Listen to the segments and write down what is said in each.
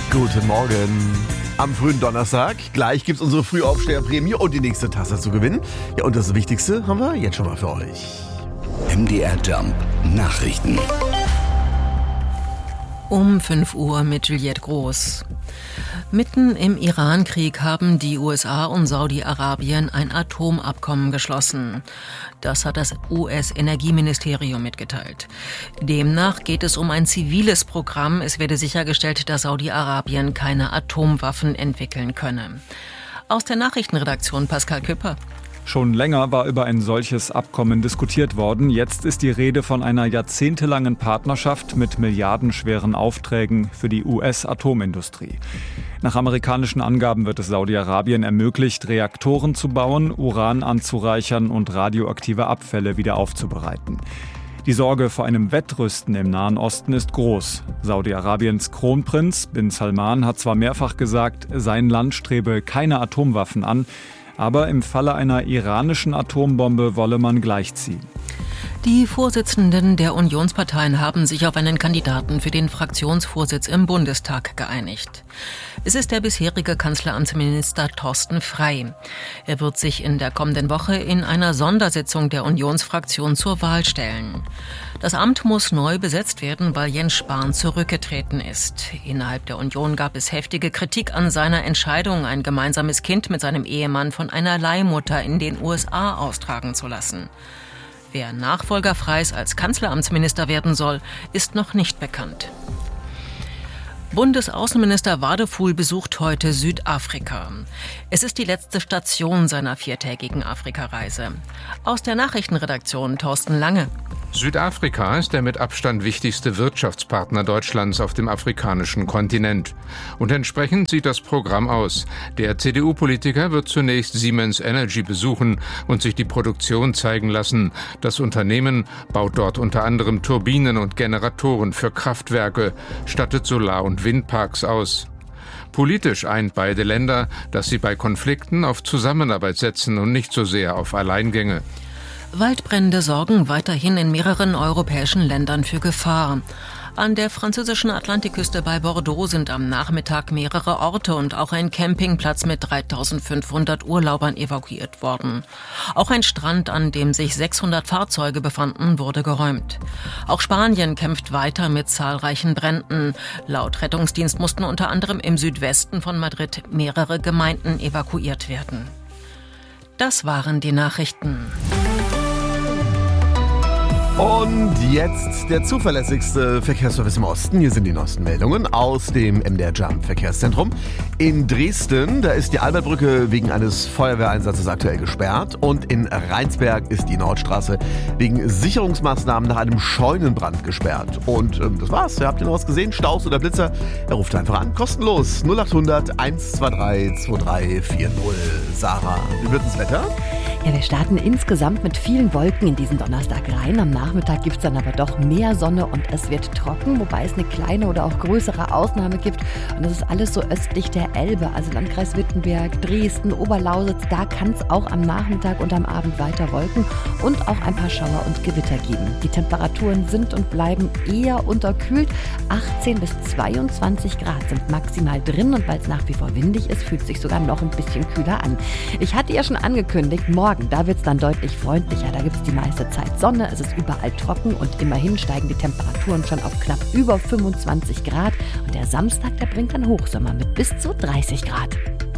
Guten Morgen. Am frühen Donnerstag. Gleich gibt's unsere Frühaufsteherprämie und die nächste Tasse zu gewinnen. Ja, und das Wichtigste haben wir jetzt schon mal für euch. MDR Jump Nachrichten. Um 5 Uhr mit Juliette Groß. Mitten im Iran-Krieg haben die USA und Saudi-Arabien ein Atomabkommen geschlossen. Das hat das US-Energieministerium mitgeteilt. Demnach geht es um ein ziviles Programm. Es werde sichergestellt, dass Saudi-Arabien keine Atomwaffen entwickeln könne. Aus der Nachrichtenredaktion Pascal Küpper. Schon länger war über ein solches Abkommen diskutiert worden. Jetzt ist die Rede von einer jahrzehntelangen Partnerschaft mit milliardenschweren Aufträgen für die US-Atomindustrie. Nach amerikanischen Angaben wird es Saudi-Arabien ermöglicht, Reaktoren zu bauen, Uran anzureichern und radioaktive Abfälle wieder aufzubereiten. Die Sorge vor einem Wettrüsten im Nahen Osten ist groß. Saudi-Arabiens Kronprinz bin Salman hat zwar mehrfach gesagt, sein Land strebe keine Atomwaffen an, aber im Falle einer iranischen Atombombe wolle man gleichziehen. Die Vorsitzenden der Unionsparteien haben sich auf einen Kandidaten für den Fraktionsvorsitz im Bundestag geeinigt. Es ist der bisherige Kanzleramtsminister Thorsten Frey. Er wird sich in der kommenden Woche in einer Sondersitzung der Unionsfraktion zur Wahl stellen. Das Amt muss neu besetzt werden, weil Jens Spahn zurückgetreten ist. Innerhalb der Union gab es heftige Kritik an seiner Entscheidung, ein gemeinsames Kind mit seinem Ehemann von einer Leihmutter in den USA austragen zu lassen. Wer Nachfolger Freys als Kanzleramtsminister werden soll, ist noch nicht bekannt. Bundesaußenminister Wadefuhl besucht heute Südafrika. Es ist die letzte Station seiner 4-tägigen Afrikareise. Aus der Nachrichtenredaktion Thorsten Lange. Südafrika ist der mit Abstand wichtigste Wirtschaftspartner Deutschlands auf dem afrikanischen Kontinent. Und entsprechend sieht das Programm aus. Der CDU-Politiker wird zunächst Siemens Energy besuchen und sich die Produktion zeigen lassen. Das Unternehmen baut dort unter anderem Turbinen und Generatoren für Kraftwerke, stattet Solar- und Windparks aus. Politisch eint beide Länder, dass sie bei Konflikten auf Zusammenarbeit setzen und nicht so sehr auf Alleingänge. Waldbrände sorgen weiterhin in mehreren europäischen Ländern für Gefahr. An der französischen Atlantikküste bei Bordeaux sind am Nachmittag mehrere Orte und auch ein Campingplatz mit 3.500 Urlaubern evakuiert worden. Auch ein Strand, an dem sich 600 Fahrzeuge befanden, wurde geräumt. Auch Spanien kämpft weiter mit zahlreichen Bränden. Laut Rettungsdienst mussten unter anderem im Südwesten von Madrid mehrere Gemeinden evakuiert werden. Das waren die Nachrichten. Und jetzt der zuverlässigste Verkehrsservice im Osten. Hier sind die neuesten Meldungen aus dem MDR Jump Verkehrszentrum. In Dresden, da ist die Albertbrücke wegen eines Feuerwehreinsatzes aktuell gesperrt. Und in Rheinsberg ist die Nordstraße wegen Sicherungsmaßnahmen nach einem Scheunenbrand gesperrt. Und das war's. Habt ihr noch was gesehen? Staus oder Blitzer? Er ruft einfach an. Kostenlos. 0800 123 2340. Sarah, wie wird das Wetter? Ja, wir starten insgesamt mit vielen Wolken in diesen Donnerstag rein. Am Nachmittag gibt es dann aber doch mehr Sonne und es wird trocken, wobei es eine kleine oder auch größere Ausnahme gibt. Und das ist alles so östlich der Elbe, also Landkreis Wittenberg, Dresden, Oberlausitz. Da kann es auch am Nachmittag und am Abend weiter Wolken und auch ein paar Schauer und Gewitter geben. Die Temperaturen sind und bleiben eher unterkühlt. 18 bis 22 Grad sind maximal drin und weil es nach wie vor windig ist, fühlt es sich sogar noch ein bisschen kühler an. Ich hatte ja schon angekündigt, morgen, da wird es dann deutlich freundlicher. Da gibt es die meiste Zeit Sonne, es ist überall trocken und immerhin steigen die Temperaturen schon auf knapp über 25 Grad. Und der Samstag, der bringt dann Hochsommer mit bis zu 30 Grad.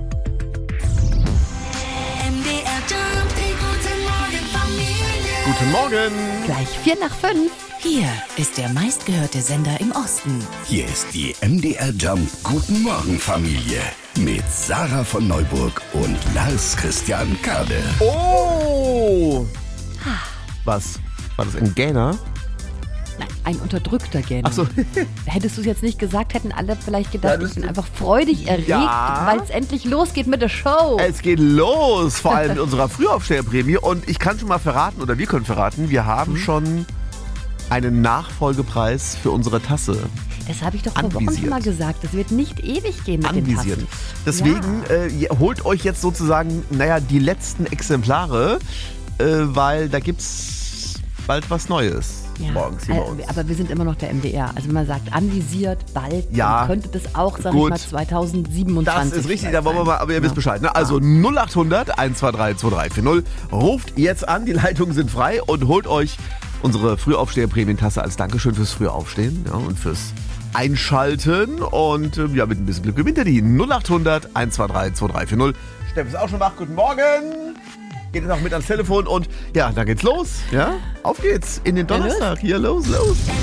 Guten Morgen. Gleich 4:05. Hier ist der meistgehörte Sender im Osten. Hier ist die MDR Jump Guten Morgen Familie mit Sarah von Neuburg und Lars Christian Kade. Oh! Was? War das ein Gähner? Nein, ein unterdrückter Gähner. Ach so. Hättest du es jetzt nicht gesagt, hätten alle vielleicht gedacht, ich bin einfach freudig erregt, weil es endlich losgeht mit der Show. Es geht los, vor allem mit unserer Frühaufsteherprämie. Und ich kann schon mal verraten, oder wir können verraten, wir haben schon einen Nachfolgepreis für unsere Tasse. Das habe ich doch vor Wochen schon mal gesagt. Das wird nicht ewig gehen mit den Tassen. Deswegen holt euch jetzt sozusagen, die letzten Exemplare, weil da gibt's bald was Neues. morgens hier bei uns. Aber wir sind immer noch der MDR. Also wenn man sagt, anvisiert, bald, Ja. dann könnte das auch, sag Gut. ich mal, 2027 Das ist richtig, da wollen wir sein. mal, aber ihr wisst Bescheid. Ne? Also 0800 123 2340. Ruft jetzt an, die Leitungen sind frei und holt euch unsere Frühaufsteher-Prämientasse als Dankeschön fürs Frühaufstehen, ja, und fürs Einschalten. Und ja, mit ein bisschen Glück gewinnt ihr die 0800 123 2340. Steff ist auch schon wach. Guten Morgen. Geht jetzt auch mit ans Telefon und ja, dann geht's los. Ja, auf geht's in den Donnerstag. Hier, los.